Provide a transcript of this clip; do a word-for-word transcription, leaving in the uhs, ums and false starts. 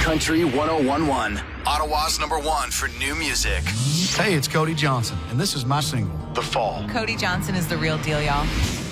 Country one oh one one. Ottawa's number one for new music. Hey, it's Cody Johnson, and this is my single, The Fall. Cody Johnson is the real deal, y'all.